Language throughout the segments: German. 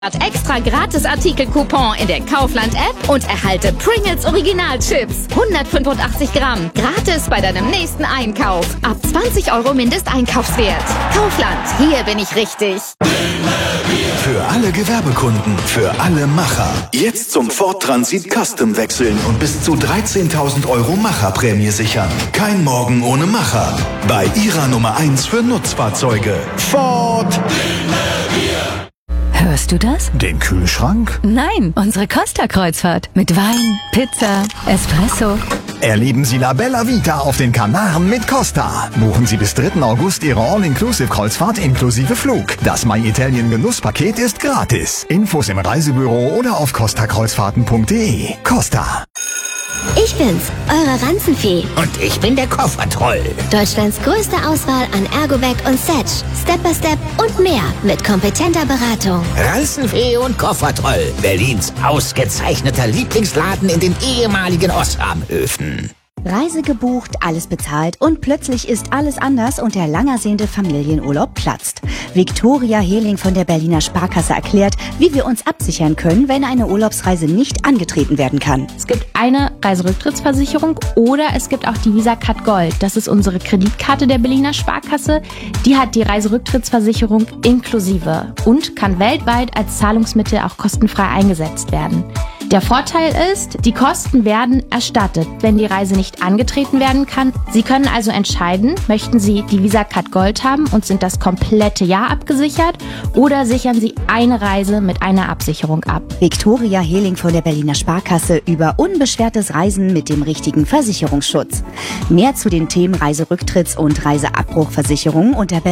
Extra Gratis-Artikel-Coupon in der Kaufland-App und erhalte Pringles Original-Chips. 185 Gramm. Gratis bei deinem nächsten Einkauf. Ab 20 € Mindesteinkaufswert. Kaufland, hier bin ich richtig. Für alle Gewerbekunden, für alle Macher. Jetzt zum Ford Transit Custom wechseln und bis zu 13.000 € Macherprämie sichern. Kein Morgen ohne Macher. Bei Ihrer Nummer 1 für Nutzfahrzeuge. Ford. Hörst du das? Den Kühlschrank? Nein, unsere Costa-Kreuzfahrt. Mit Wein, Pizza, Espresso. Erleben Sie La Bella Vita auf den Kanaren mit Costa. Buchen Sie bis 3. August Ihre All-Inclusive-Kreuzfahrt inklusive Flug. Das My Italien Genusspaket ist gratis. Infos im Reisebüro oder auf costakreuzfahrten.de. Costa. Ich bin's, eure Ranzenfee. Und ich bin der Koffertroll. Deutschlands größte Auswahl an Ergobag und Setch. Step by Step und mehr mit kompetenter Beratung. Ranzenfee und Koffertroll. Berlins ausgezeichneter Lieblingsladen in den ehemaligen Osramhöfen. Reise gebucht, alles bezahlt und plötzlich ist alles anders und der lang ersehnte Familienurlaub platzt. Viktoria Hehling von der Berliner Sparkasse erklärt, wie wir uns absichern können, wenn eine Urlaubsreise nicht angetreten werden kann. Es gibt eine Reiserücktrittsversicherung oder es gibt auch die VisaCard Gold. Das ist unsere Kreditkarte der Berliner Sparkasse. Die hat die Reiserücktrittsversicherung inklusive und kann weltweit als Zahlungsmittel auch kostenfrei eingesetzt werden. Der Vorteil ist, die Kosten werden erstattet, wenn die Reise nicht angetreten werden kann. Sie können also entscheiden, möchten Sie die VisaCard Gold haben und sind das komplette Jahr abgesichert oder sichern Sie eine Reise mit einer Absicherung ab. Viktoria Hehling von der Berliner Sparkasse über unbeschwertes Reisen mit dem richtigen Versicherungsschutz. Mehr zu den Themen Reiserücktritts- und Reiseabbruchversicherung unter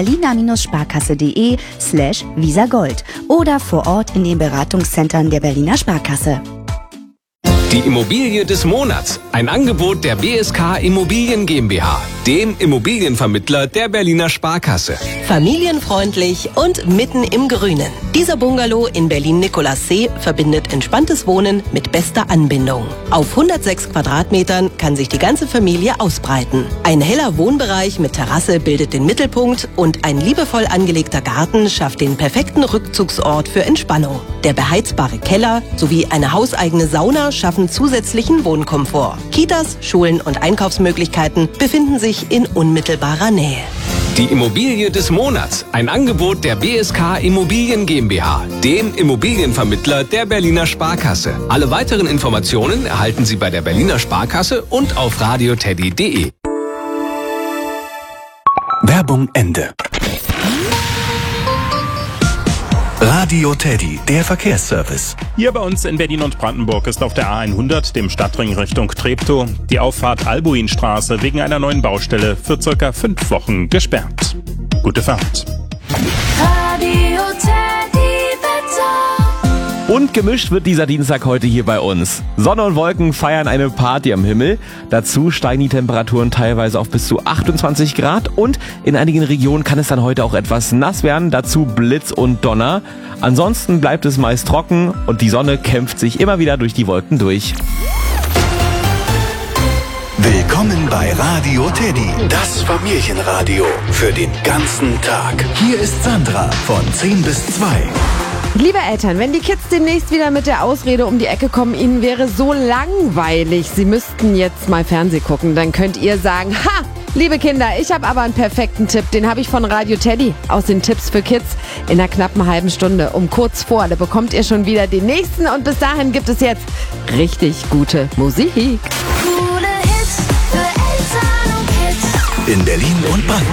berliner-sparkasse.de/visagold oder vor Ort in den Beratungszentren der Berliner Sparkasse. Die Immobilie des Monats. Ein Angebot der BSK Immobilien GmbH, dem Immobilienvermittler der Berliner Sparkasse. Familienfreundlich und mitten im Grünen. Dieser Bungalow in Berlin-Nikolassee verbindet entspanntes Wohnen mit bester Anbindung. Auf 106 Quadratmetern kann sich die ganze Familie ausbreiten. Ein heller Wohnbereich mit Terrasse bildet den Mittelpunkt und ein liebevoll angelegter Garten schafft den perfekten Rückzugsort für Entspannung. Der beheizbare Keller sowie eine hauseigene Sauna schaffen zusätzlichen Wohnkomfort. Kitas, Schulen und Einkaufsmöglichkeiten befinden sich in unmittelbarer Nähe. Die Immobilie des Monats. Ein Angebot der BSK Immobilien GmbH, dem Immobilienvermittler der Berliner Sparkasse. Alle weiteren Informationen erhalten Sie bei der Berliner Sparkasse und auf radioteddy.de. Werbung Ende. Radio Teddy, der Verkehrsservice. Hier bei uns in Berlin und Brandenburg ist auf der A100, dem Stadtring Richtung Treptow, die Auffahrt Albuinstraße wegen einer neuen Baustelle für ca. 5 Wochen gesperrt. Gute Fahrt. Radio Teddy Wetter. Und gemischt wird dieser Dienstag heute hier bei uns. Sonne und Wolken feiern eine Party am Himmel. Dazu steigen die Temperaturen teilweise auf bis zu 28 Grad und in einigen Regionen kann es dann heute auch etwas nass werden. Dazu Blitz und Donner. Ansonsten bleibt es meist trocken und die Sonne kämpft sich immer wieder durch die Wolken durch. Willkommen bei Radio Teddy, das Familienradio für den ganzen Tag. Hier ist Sandra von 10 bis 2. Liebe Eltern, wenn die Kids demnächst wieder mit der Ausrede um die Ecke kommen, ihnen wäre so langweilig, sie müssten jetzt mal Fernsehen gucken, dann könnt ihr sagen, ha, liebe Kinder, ich habe aber einen perfekten Tipp, den habe ich von Radio Teddy aus den Tipps für Kids in einer knappen halben Stunde. Um kurz vor, da bekommt ihr schon wieder den nächsten und bis dahin gibt es jetzt richtig gute Musik. Coole Hits für Eltern und Kids. In Berlin und Brandenburg.